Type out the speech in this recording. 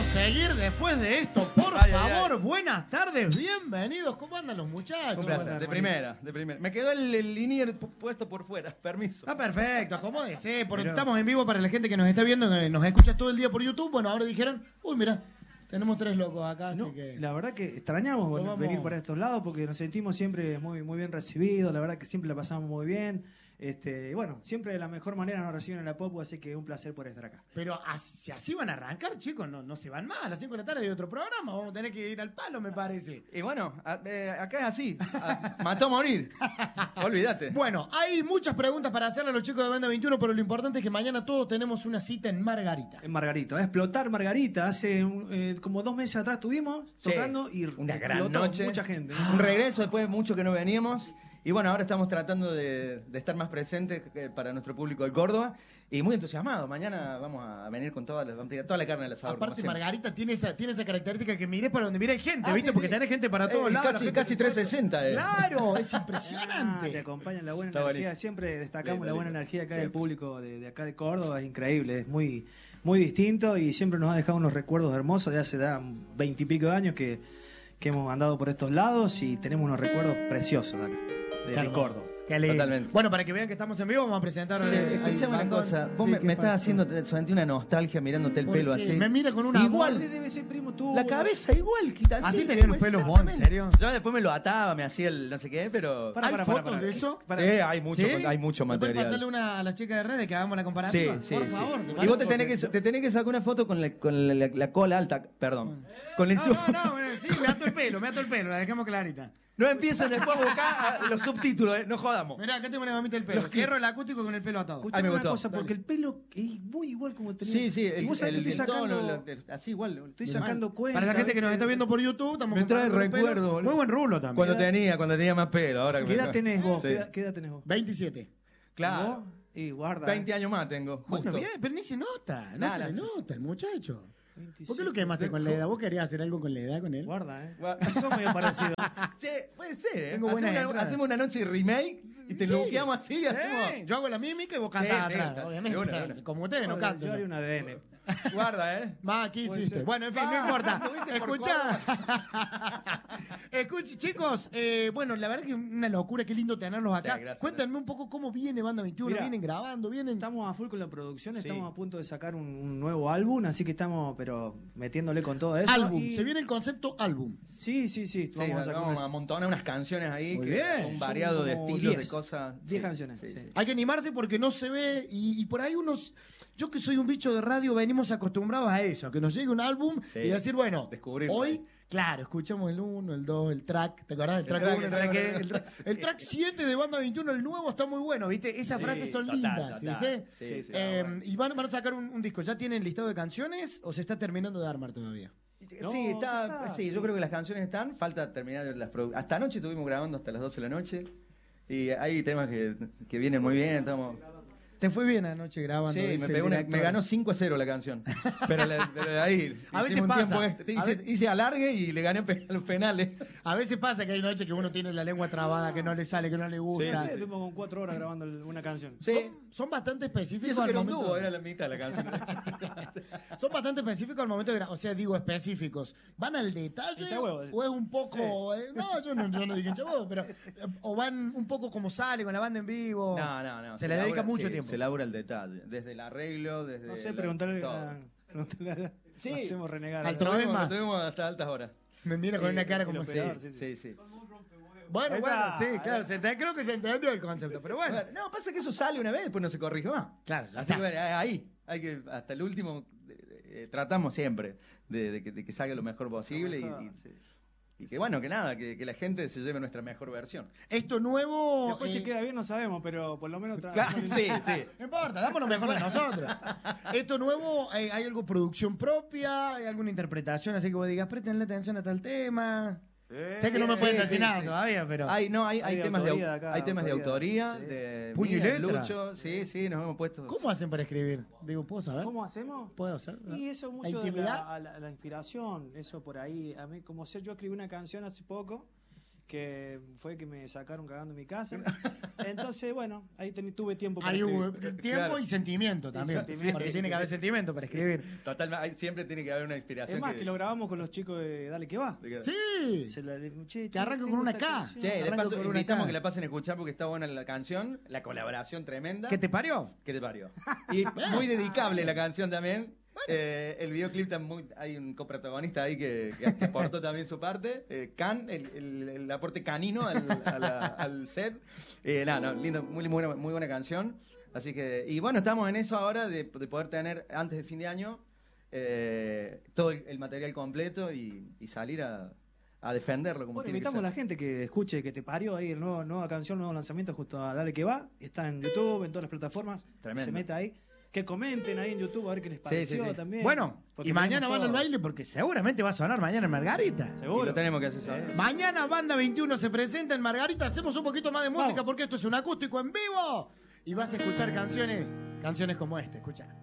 ¿Podemos seguir después de esto? Por favor, buenas tardes, bienvenidos. ¿Cómo andan los muchachos? Un placer, de primera. Me quedó el linier puesto por fuera, permiso. Está perfecto, acomódese, porque estamos en vivo para la gente que nos está viendo, que nos escucha todo el día por YouTube. Bueno, ahora dijeron, uy, mira, tenemos 3 locos acá, así que... La verdad que extrañamos venir para estos lados porque nos sentimos siempre muy bien recibidos, la verdad que siempre la pasamos muy bien. Y bueno, siempre de la mejor manera nos reciben en la Popu, así que un placer por estar acá. Pero si así van a arrancar, chicos, no se van más. A las 5 de la tarde hay otro programa, vamos a tener que ir al palo, me parece. Y bueno, acá es así, mató a morir, olvídate. Bueno, hay muchas preguntas para hacerle a los chicos de Banda 21, pero lo importante es que mañana todos tenemos una cita en Margarita. En Margarita, va a explotar Margarita. Hace como 2 meses atrás estuvimos tocando y una gran noche. Mucha gente. Un regreso después de mucho que no veníamos. Y bueno, ahora estamos tratando de estar más presentes para nuestro público de Córdoba. Y muy entusiasmados. Mañana vamos a venir con vamos a tirar toda la carne del asador. Aparte, Margarita tiene esa característica que miré para donde mire gente, ¿viste? Sí, porque tenés gente para todos lados. Casi 360. Claro, es impresionante. Te acompaña la buena Está energía. buenísimo. Siempre destacamos la buena energía acá Siempre. del público de acá de Córdoba. Es increíble, es muy distinto y siempre nos ha dejado unos recuerdos hermosos de hace 20 y pico de años que hemos andado por estos lados y tenemos unos recuerdos preciosos de acá. De Córdoba. Qué lindo. Totalmente. Bueno, para que vean que estamos en vivo, vamos a presentar. Escuchame una cosa, vos me estás haciendo, sentí una nostalgia mirándote el pelo así. Me mira con una. Igual. Debe ser primo tú. La cabeza igual, quita Así tenían los pelos vos, ¿en serio? Yo después me lo ataba, me hacía el no sé qué, pero... ¿Hay fotos de eso? Sí, hay mucho ¿Puedes material. pasarle una a las chicas de redes que hagamos la comparativa? Sí. Por favor. Y vos te tenés que sacar una foto con la cola alta, perdón. Con el chupo. No, sí, me ato el pelo, la dejamos clarita. No empiecen después a buscar los subtítulos, no jodamos. Mirá, acá tengo una mamita del pelo. Cierro el acústico con el pelo atado. Escuchame me una gustó. cosa, porque el pelo es muy igual como tenía. Sí, y vos sabés que estoy sacando. así igual. Estoy sacando cuenta. Para la gente que nos está viendo por YouTube, estamos Me trae comparando el pelo. recuerdo, boludo. Muy buen rulo también. Cuando tenía más pelo, ahora que ¿Qué edad tenés vos? Sí. ¿Qué edad tenés vos? 27. Claro. ¿Vos? Y guarda. 20 años más tengo, justo. Bueno, bien, pero ni se nota. No Nada, se le sí. nota el muchacho. 27. ¿Por qué lo quemaste con la edad? ¿Vos querías hacer algo con la edad con él? Guarda, Guarda. Eso medio parecido. Che, puede ser, Tengo buenas entradas. Hacemos una noche de remake y te lookeamos así y hacemos... Yo hago la mímica y vos cantás Sí, atrás, sí, obviamente. de una. Como ustedes no cantan. Yo haría un ADN. Guarda, Más, ¿qué Puede hiciste? ser. Bueno, en fin, no importa. ¿Viste por Escucha. Escucha, chicos, bueno, la verdad que una locura, qué lindo tenerlos acá. Sí, gracias, Cuéntenme un poco cómo viene Banda 21, Mirá, vienen grabando, vienen... Estamos a full con la producción, Sí. estamos a punto de sacar un nuevo álbum, así que estamos pero metiéndole con todo eso. Álbum, y- se viene el concepto álbum. Sí. Sí, Vamos a sacar vamos a unas amontonar unas canciones ahí Muy que bien. son Son variados de como estilos, 10. de cosas. 10 canciones. Sí. Sí. Hay que animarse porque no se ve y por ahí unos... Yo que soy un bicho de radio, venimos acostumbrados a eso, a que nos llegue un álbum Sí. y decir, bueno, Descubrirlo. hoy, claro, escuchamos el 1, el 2, el track, ¿te acordás del track track, 1, el el track track, el track? El track 7 de Banda 21, el nuevo, está muy bueno, ¿viste? Esas Sí, frases son total, lindas, total. ¿viste? Sí, sí, Y van a sacar un disco, ¿ya tienen listado de canciones o se está terminando de armar todavía? No, Sí, ya está, sí, sí. yo creo que las canciones están, falta terminar las producciones. Hasta anoche estuvimos grabando hasta las 12 de la noche y hay temas que vienen muy bien, estamos... ¿Te fue bien anoche grabando? Sí, dice el me director? ganó 5-0 la canción. Pero ahí A veces hicimos un pasa. tiempo extra. A ve- Hice alargue y le gané los penales. A veces pasa que hay noches que uno tiene la lengua trabada, que no le sale, que no le gusta. Sí, estuvimos con 4 horas grabando una canción. Sí. Son bastante Y específicos eso que al era un momento. dúo, era la mitad de la canción. Son bastante específicos al momento de grabar. O sea, digo específicos. ¿Van al detalle? Hinchahuevo. ¿O es un poco.? No, yo no dije hinchahuevo, pero. O van un poco como sale con la banda en vivo. No. Se le dedica mucho tiempo. Se labura el detalle. Desde el arreglo, desde. No sé, preguntarle todo. a... Sí. Nos hacemos renegar. Al Lo trovema. tuvimos- lo tuvimos hasta altas horas. Me mira con una cara el como. operador, Sí. Bueno, Ahí bueno, está. sí, claro. Creo que se entendió el concepto, pero bueno. No, pasa que eso sale una vez, después no se corrige más. Claro, ya Así está. que bueno, ahí, hay que, hasta el último, tratamos siempre de que salga lo mejor posible y que bueno, que nada, que la gente se lleve nuestra mejor versión. Esto nuevo. Después si queda bien no sabemos, pero por lo menos Claro, sí. No importa, damos lo mejor de nosotros. Esto nuevo, ¿hay algo producción propia? ¿Hay alguna interpretación? Así que vos digas, préstenle atención a tal tema. Sé que no me pueden decir nada todavía, pero. Hay de temas autoría de, de acá, hay temas de autoría, sí. de Puño y mía, de letra. Lucho, sí, nos hemos puesto. ¿Cómo hacen para escribir? Digo, ¿puedo saber? ¿Cómo hacemos? ¿Puedo saber? Y eso ¿La mucho de intimidad? la inspiración, eso por ahí. A mí, como sé, yo escribí una canción hace poco que fue que me sacaron cagando en mi casa. Entonces, bueno, ahí tuve tiempo para Ahí hubo escribir. tiempo Claro. y sentimiento también. sentimiento, Porque sí, tiene sí, que haber sí. sentimiento para escribir. Total, siempre tiene que haber una inspiración. Es más, que lo grabamos con los chicos de Dale que va. Sí. Que arranco con una K. Che, de Arranco paso, con una invitamos K. que la pasen a escuchar porque está buena la canción, la colaboración tremenda. ¿Qué te parió? ¿Qué te parió? Y muy dedicable la canción también. El videoclip hay un coprotagonista ahí que aportó también su parte. Can, el aporte canino al set. Lindo, muy buena canción. Así que, y bueno, estamos en eso ahora de poder tener antes del fin de año todo el material completo y salir a defenderlo como Bueno, tiene que invitamos a ser. la gente que escuche Que te parió ahí, nueva canción, nuevo lanzamiento justo a Dale que va. Está en YouTube, en todas las plataformas. Tremendo. Se meta ahí. Que comenten ahí en YouTube a ver qué les pareció sí. también. Bueno, Porque y mañana tenemos van al todo. baile porque seguramente va a sonar mañana en Margarita. Y Seguro. lo tenemos que hacer saber. Mañana Banda 21 se presenta en Margarita. Hacemos un poquito más de música Vamos. porque esto es un acústico en vivo. Y vas a escuchar canciones como esta. Escucha.